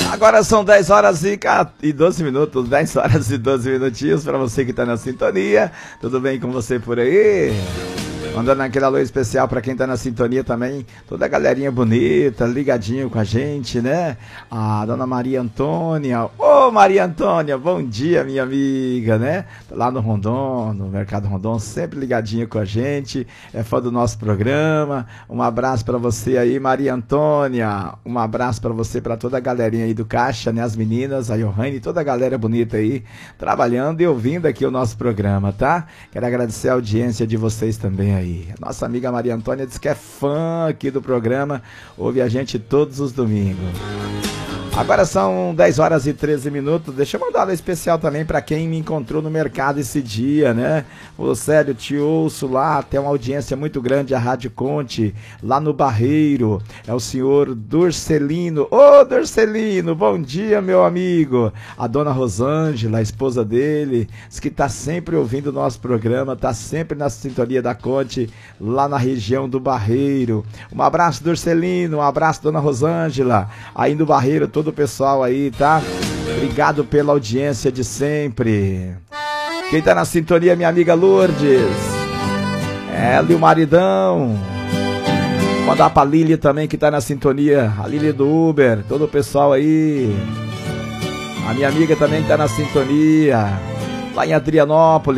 Agora são 10 horas e 12 minutos, 10 horas e 12 minutinhos para você que tá na sintonia. Tudo bem com você por aí? Mandando aquele alô especial para quem tá na sintonia também, toda a galerinha bonita, ligadinho com a gente, né? A dona Maria Antônia. Ô, Maria Antônia, bom dia, minha amiga, né? Lá no Rondon, no Mercado Rondon, sempre ligadinho com a gente, é fã do nosso programa. Um abraço para você aí, Maria Antônia. Um abraço para você, para toda a galerinha aí do Caixa, né? As meninas, a Johanne, toda a galera bonita aí, trabalhando e ouvindo aqui o nosso programa, tá? Quero agradecer a audiência de vocês também aí. A nossa amiga Maria Antônia diz que é fã aqui do programa, ouve a gente todos os domingos. Agora são 10 horas e 13 minutos. Deixa eu mandar um especial também para quem me encontrou no mercado esse dia, né? Ô, sério, te ouço lá, tem uma audiência muito grande, a Rádio Conte, lá no Barreiro. É o senhor Dorcelino. Ô, Dorcelino, bom dia, meu amigo. A dona Rosângela, a esposa dele, diz que tá sempre ouvindo o nosso programa, tá sempre na sintonia da Conte, lá na região do Barreiro. Um abraço, Dorcelino, um abraço, dona Rosângela, aí no Barreiro, todo o pessoal aí, tá? Obrigado pela audiência de sempre. Quem tá na sintonia, minha amiga Lourdes. Ela e o maridão. Vou mandar pra Lili também, que tá na sintonia. A Lili do Uber, todo o pessoal aí. A minha amiga também tá na sintonia. Lá em Adrianópolis.